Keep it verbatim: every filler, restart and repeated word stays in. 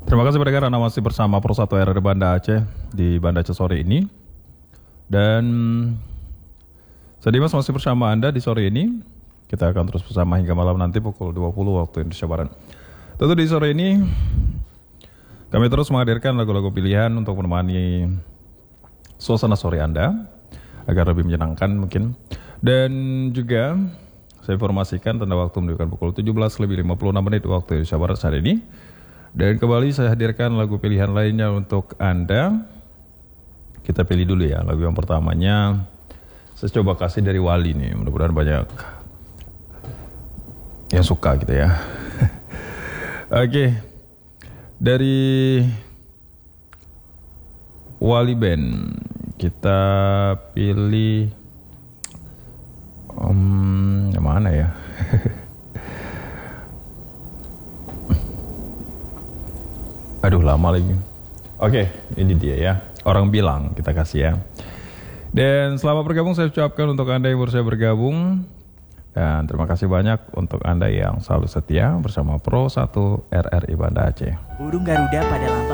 Terima kasih pendengar, Anda masih bersama Pro satu R R Banda Aceh di Banda Aceh sore ini. Dan saya Dimas masih bersama Anda di sore ini. Kita akan terus bersama hingga malam nanti pukul dua puluh waktu Indonesia Barat. Tentu di sore ini kami terus menghadirkan lagu-lagu pilihan untuk menemani suasana sore Anda agar lebih menyenangkan mungkin. Dan juga saya informasikan tanda waktu menunjukkan pukul tujuh belas lebih lima puluh enam menit waktu Indonesia Barat saat ini. Dan kembali saya hadirkan lagu pilihan lainnya untuk Anda. Kita pilih dulu ya, lagu yang pertamanya saya coba kasih dari Wali nih, mudah-mudahan banyak yang suka gitu ya. Oke, dari Wali Band kita pilih um, yang mana ya? Aduh lama lagi. Oke, ini dia ya. Orang bilang kita kasih ya. Dan selamat bergabung saya ucapkan untuk Anda yang baru saya bergabung. Dan terima kasih banyak untuk Anda yang selalu setia bersama Pro satu R R I Banda Aceh. Burung Garuda pada lampu